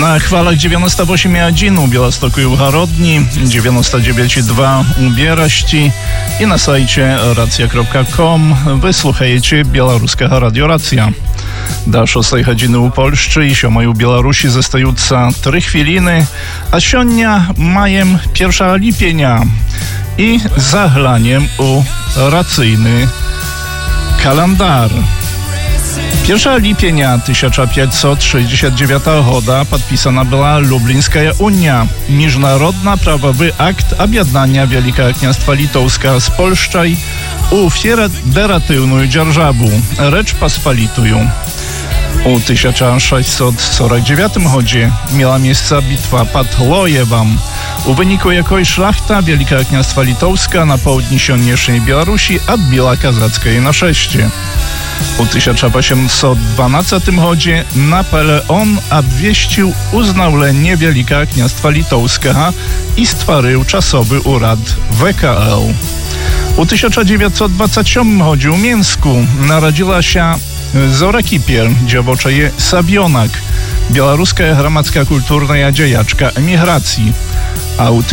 Na chwalach 98,1 u Białegostoku i Ucharodni, 99,2 u Bieraści i na sajcie racja.com wysłuchajcie Białoruska Radio Racja. Do 6 godziny u Polszczy i 7 u Białorusi zostająca 3 chwiliny, a sionia majem 1 lipienia i zahlaniem u racyjny kalendar. 1 lipienia 1569 года подписана была Люблінская уния, міжнародна-правовий акт об'єднання Великого княства Литовського з Польщею у федеративну державу Речь Посполитую. У 1649 гоdzie miała miejsce bitwa pod Lojewem, u wyniku jakiej szlachta Wielkiego Kniastwa Litowska na południu dzisiejszej Białorusi odbiła kazackie naszestie. U 1812 гоdzie Napoleon obwieścił uznawlenie Wielkiego Kniastwa Litowskiego i stworzył czasowy urad WKL. U 1927 гоdzie u Mińsku narodziła się Zora Kipiel, dziewoczeje Sabionak, białoruska gromadska kulturna dziejaczka emigracji. A u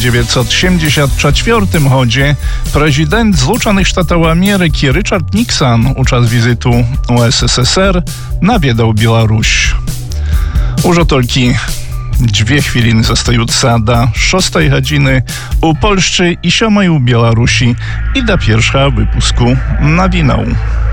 1974 гоdzie prezydent Zjednoczonych Stanów Ameryki Richard Nixon uczas wizytu u SSSR nawiedał Białoruś. Już tylko 2 chwiliny zostające do 6 godziny u Polszczy i 7 u Białorusi i do pierwszego wypusku nowinów.